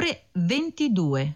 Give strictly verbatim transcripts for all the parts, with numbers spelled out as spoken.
ore ventidue.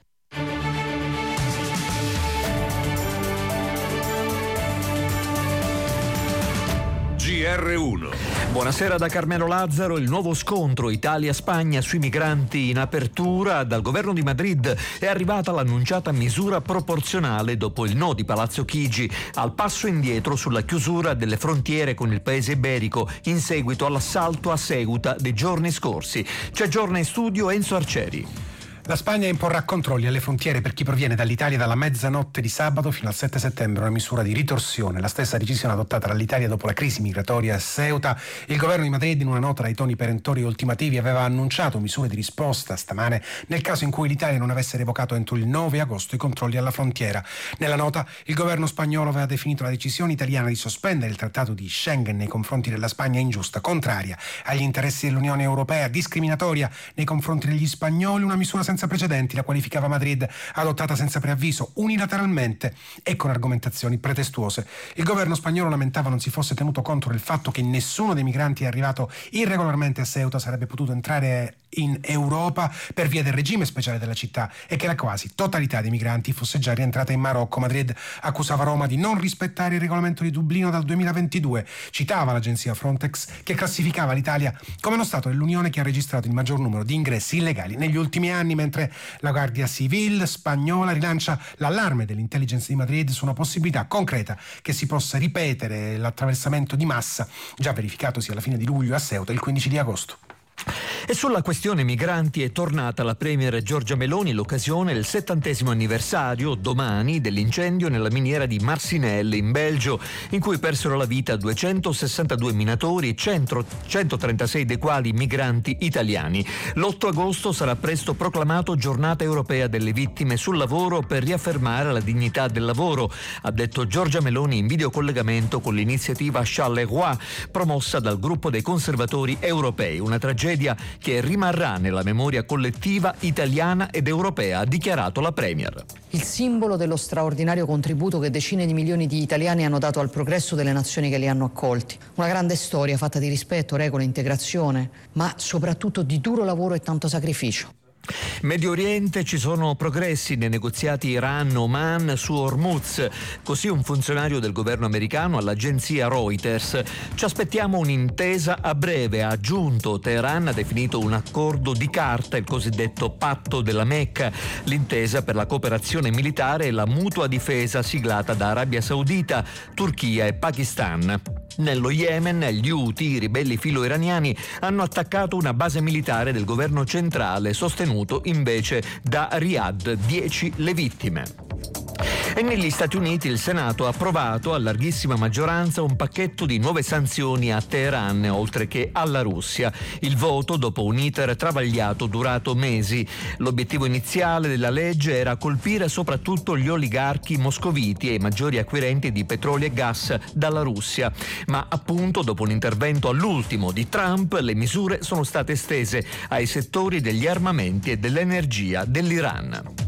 G R uno. Buonasera da Carmelo Lazzaro. Il nuovo scontro Italia-Spagna sui migranti in apertura. Dal governo di Madrid è arrivata l'annunciata misura proporzionale dopo il no di Palazzo Chigi al passo indietro sulla chiusura delle frontiere con il paese iberico in seguito all'assalto a Ceuta dei giorni scorsi. Ci aggiorna in studio Enzo Arcieri. La Spagna imporrà controlli alle frontiere per chi proviene dall'Italia dalla mezzanotte di sabato fino al sette settembre, una misura di ritorsione, la stessa decisione adottata dall'Italia dopo la crisi migratoria a Ceuta. Il governo di Madrid, in una nota dai toni perentori e ultimativi, aveva annunciato misure di risposta stamane nel caso in cui l'Italia non avesse revocato entro il nove agosto i controlli alla frontiera. Nella nota il governo spagnolo aveva definito la decisione italiana di sospendere il trattato di Schengen nei confronti della Spagna ingiusta, contraria agli interessi dell'Unione Europea, discriminatoria nei confronti degli spagnoli, una misura senza precedenti, la qualificava Madrid, adottata senza preavviso, unilateralmente e con argomentazioni pretestuose. Il governo spagnolo lamentava non si fosse tenuto conto del fatto che nessuno dei migranti arrivato irregolarmente a Ceuta sarebbe potuto entrare in Europa per via del regime speciale della città e che la quasi totalità dei migranti fosse già rientrata in Marocco. Madrid accusava Roma di non rispettare il regolamento di Dublino dal duemilaventidue. Citava l'agenzia Frontex, che classificava l'Italia come lo Stato dell'Unione che ha registrato il maggior numero di ingressi illegali negli ultimi anni, mentre la Guardia Civil spagnola rilancia l'allarme dell'intelligence di Madrid su una possibilità concreta che si possa ripetere l'attraversamento di massa già verificatosi alla fine di luglio a Ceuta il quindici di agosto. E sulla questione migranti è tornata la premier Giorgia Meloni l'occasione del settantesimo anniversario, domani, dell'incendio nella miniera di Marcinelle in Belgio, in cui persero la vita duecentosessantadue minatori, centotrentasei dei quali migranti italiani. L'otto agosto sarà presto proclamato Giornata Europea delle Vittime sul Lavoro per riaffermare la dignità del lavoro, ha detto Giorgia Meloni in videocollegamento con l'iniziativa Charleroi, promossa dal gruppo dei conservatori europei. Una tragedia che rimarrà nella memoria collettiva italiana ed europea, ha dichiarato la Premier. Il simbolo dello straordinario contributo che decine di milioni di italiani hanno dato al progresso delle nazioni che li hanno accolti. Una grande storia fatta di rispetto, regole, integrazione, ma soprattutto di duro lavoro e tanto sacrificio. Medio Oriente, ci sono progressi nei negoziati Iran-Oman su Hormuz, così un funzionario del governo americano all'agenzia Reuters. Ci aspettiamo un'intesa a breve, ha aggiunto. Teheran ha definito un accordo di carta, il cosiddetto patto della Mecca, l'intesa per la cooperazione militare e la mutua difesa siglata da Arabia Saudita, Turchia e Pakistan. Nello Yemen, gli Houthi, i ribelli filo-iraniani, hanno attaccato una base militare del governo centrale, sostenuto invece da Riyadh, dieci le vittime. E negli Stati Uniti il Senato ha approvato a larghissima maggioranza un pacchetto di nuove sanzioni a Teheran, oltre che alla Russia. Il voto dopo un iter travagliato durato mesi. L'obiettivo iniziale della legge era colpire soprattutto gli oligarchi moscoviti e i maggiori acquirenti di petrolio e gas dalla Russia. Ma appunto dopo un intervento all'ultimo di Trump, le misure sono state estese ai settori degli armamenti e dell'energia dell'Iran.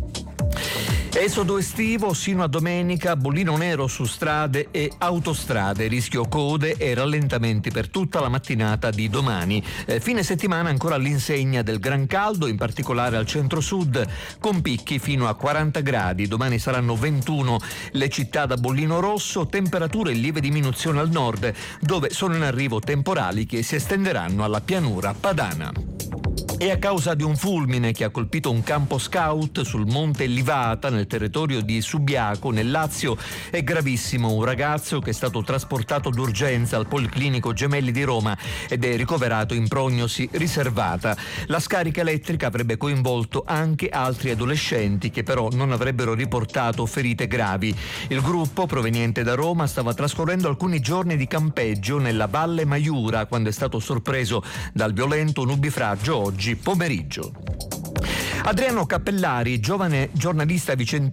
Esodo estivo sino a domenica, bollino nero su strade e autostrade, rischio code e rallentamenti per tutta la mattinata di domani. Eh, fine settimana ancora all'insegna del gran caldo, in particolare al centro-sud, con picchi fino a quaranta gradi. Domani saranno ventuno le città da bollino rosso, temperature in lieve diminuzione al nord, dove sono in arrivo temporali che si estenderanno alla pianura padana. E a causa di un fulmine che ha colpito un campo scout sul monte Livata nel territorio di Subiaco nel Lazio è gravissimo. Un ragazzo che è stato trasportato d'urgenza al Policlinico Gemelli di Roma ed è ricoverato in prognosi riservata. La scarica elettrica avrebbe coinvolto anche altri adolescenti che però non avrebbero riportato ferite gravi. Il gruppo proveniente da Roma stava trascorrendo alcuni giorni di campeggio nella Valle Maiura quando è stato sorpreso dal violento nubifragio oggi pomeriggio. Adriano Cappellari, giovane giornalista vicentino